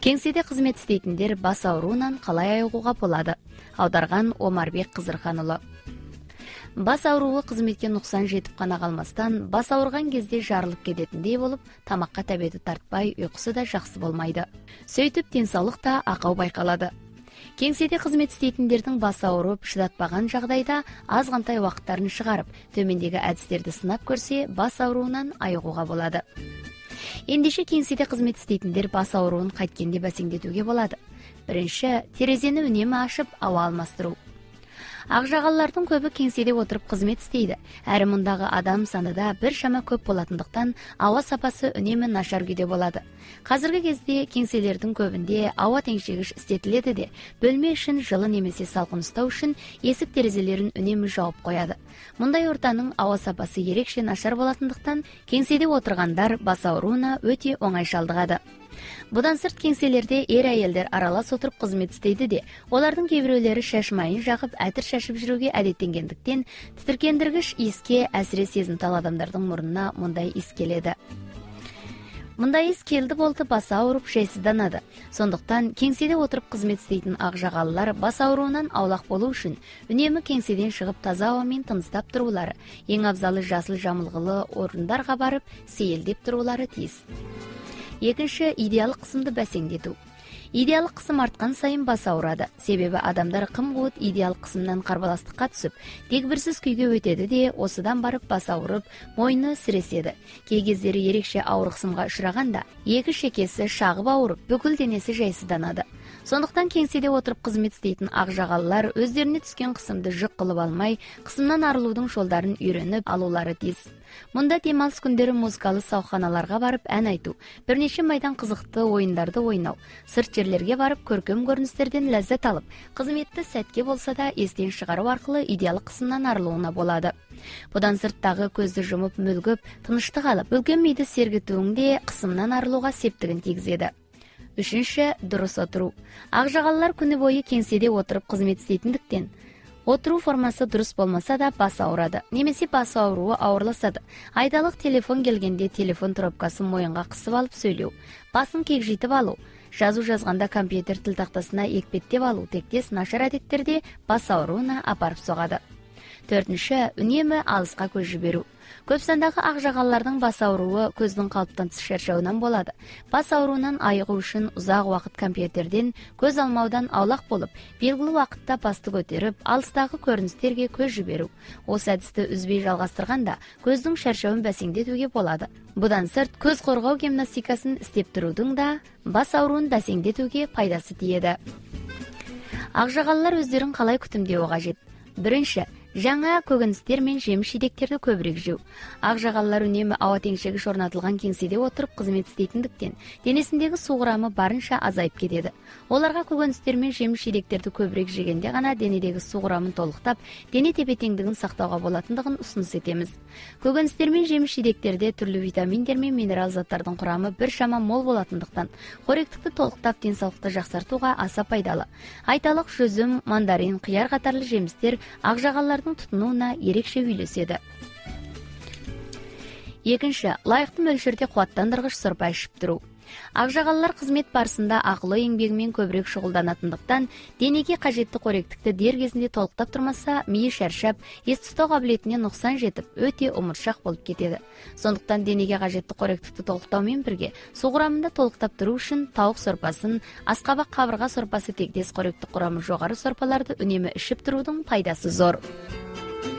Кеңседе қызмет істейтіндер бас ауруынан қалай айығуға болады? Аударған Омарбек Қызырханұлы. Бас ауруы қызметке нұқсан жетіп қана қалмастан, бас ауырған кезде жарылып кететіндей болып, тамаққа тәбеті тартпай, ұйқысы да жақсы болмайды. Сөйтіп, денсаулық та ақау байқалады. Кеңседе қызмет істейтіндердің бас ауырып, шыдатпаған жағдайда азғантай уақыттарын шығарып, төмендегі әдістерді сынап көрсе, бас ауруынан айығуға болады. Ендеше кеңседе қызмет істейтіндер бас ауруын қайткенде бәсеңдетуге болады. Бірінші, терезені үнемі ашып, ауа алмастыру. Ақжағалылардың көбі кеңседе отырып қызмет істейді. Әрі мұндағы адам саны да бір шама көп болатындықтан ауа сапасы үнемі нашар күйде болады. Қазіргі кезде кеңселердің көбінде ауа теңшегіш істетіледі де, бөлме үшін жылы немесе салқын ұстау үшін есік терезелерін үнемі жауып қояды. Мұндай ортаның ауа сапасы ерекше нашар болатындықтан кеңседе отырғандар бас ауруына өте оңай шалдығады. Бұдан сырт кеңселерде ер-әйелдер аралас отырып қызмет істейді де, олардың кейбіреулері шашмайын жағып, әтір шашып жүруге әдеттенгендіктен, тітіркендіргіш иіске әсіре сезімтал адамдардың мұрнына мұндай иіс келеді. Мұндай иіс келді болды басы ауырып жайсызданады. Сондықтан кеңседе отырып қызмет істейтін ақжағалылар бас ауруынан аулақ болу үшін үнемі кеңседен шығып таза ауамен тыныстап тұрулары, ең абзалы жасыл жамылғылы орындарға барып сейілдеп тұрулары тиіс. Екінші, идеалық қысымды бәсеңдету. Идеалық қысым артқан сайын бас ауырады. Себебі адамдар қым-қуыт идеалық қысымнан қарбаластыққа түсіп, дегбірсіз күйге өтеді де, осыдан барып бас ауырып, мойны сіреседі. Кей кездері ерекше ауыр қысымға ұшырағанда, екі шекесі шағып ауырып, бүкіл денесі жайсызданады. Сондықтан кеңседе отырып қызмет істейтін ақжағалылар өздеріне түскен қысымды жүк қылып алмай, қысымнан арылудың жолдарын үйреніп алулары тиіс. Мұнда демалыс күндері музыкалы сауықханаларға барып ән айту, бірнеше майдан қызықты ойындарды ойнау, сырт жерлерге барып көркем көріністерден ләззат алып, қызметті сәтке болса да естен шығару арқылы идеалық қысымнан арылуына болады. Бұдан сырттағы көзді жұмып мүлгіп, тыныштық алып, үлкен миды сергітуіңде қысымнан арылуға септігін тигізеді. Үшінші, дұрыс отыру. Ақжағалылар күні бойы кеңседе отырып қызмет істейтіндіктен, отыру формасы дұрыс болмаса да бас ауырады, немесе бас ауруы ауырласады. Айдалық телефон келгенде телефон трубкасын мойынға қысып алып сөйлеу, басын кегжитіп алу, жазу жазғанда компьютер тіл тақтасына екпеттеп алу тектес нашар әдеттерде бас ауруына апарып соғады. Төртінші, үнемі алысқа көз жіберу. Көп сандағы ақжағалылардың бас ауруы көздің қалыптан тыс шаршауынан болады. Бас ауруынан айығу үшін ұзақ уақыт компьютерден көз алмаудан аулақ болып, белгілі уақытта басты көтеріп, алыстағы көріністерге көз жіберу. Осы әдісті үзбей жалғастырғанда көздің шаршауын бәсеңдетуге болады. Бұдан сырт көз қорғау гимнастикасын істеп тұрудың да бас ауруын бәсеңдетуге пайдасы тиеді. Ақжағалылар өздерін қалай күтімдеуі қажет? Бірінші, жаңа көкөністер мен жеміс-жидектерді көбірек жеу. Ақжағалылар үнемі ауа теңшегіш орнатылған кеңседе отырып қызмет істейтіндіктен, денесіндегі су құрамы барынша азайып кетеді. Оларға көкөністер мен жеміс-жидектерді көбірек жегенде ғана денедегі су құрамын толықтап, дене тепе-теңдігін сақтауға болатындығын ұсыныс етеміз. Көкөністер мен жеміс-жидектерде түрлі витаминдер мен минерал заттардың құрамы біршама мол болатындықтан, қоректікті толықтап денсаулықты жақсартуға аса пайдалы. Айталық жүзім, мандарин, қияр қатарлы жемістер ақжағалылардың тұтынуына ерекше үйлеседі. Екінші, лайықты мөлшерде қуаттандырғыш сорпа ішіп тұру. Ақжағалылар қызмет барысында ақылы еңбегімен көбірек шұғылданатындықтан, денеге қажетті қоректікті дер кезінде толықтап тұрмаса, миы шаршап, ес тұтау қабілетіне нұқсан жетіп, өте ұмытшақ болып кетеді. Сондықтан денеге қажетті қоректікті толықтаумен бірге, су құрамында толықтап тұру үшін тауық сорпасын, асқабақ қабырға сорпасы тектес қоректік құрамы жоғары сорпаларды үнемі ішіп тұрудың пайдасы зор.